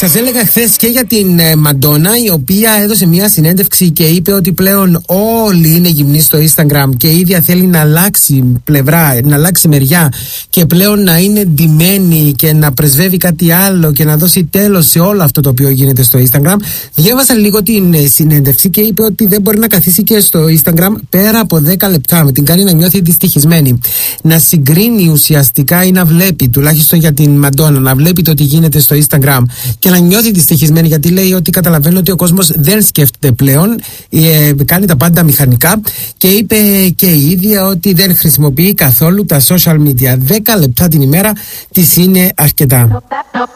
Σας έλεγα χθες και για την Μαντόνα, η οποία έδωσε μια συνέντευξη και είπε ότι πλέον όλοι είναι γυμνοί στο Instagram και η ίδια θέλει να αλλάξει πλευρά, να αλλάξει μεριά και πλέον να είναι ντυμένη και να πρεσβεύει κάτι άλλο και να δώσει τέλος σε όλο αυτό το οποίο γίνεται στο Instagram. Διάβασα λίγο την συνέντευξη και είπε ότι δεν μπορεί να καθίσει και στο Instagram πέρα από 10 λεπτά. Με την κάνει να νιώθει δυστυχισμένη. Να συγκρίνει ουσιαστικά ή να βλέπει, τουλάχιστον για την Μαντόνα, να βλέπει το τι γίνεται στο Instagram και να νιώθει δυστυχισμένη, γιατί λέει ότι καταλαβαίνει ότι ο κόσμος δεν σκέφτεται πλέον, κάνει τα πάντα μηχανικά, και είπε και η ίδια ότι δεν χρησιμοποιεί καθόλου τα social media. 10 λεπτά την ημέρα της είναι αρκετά.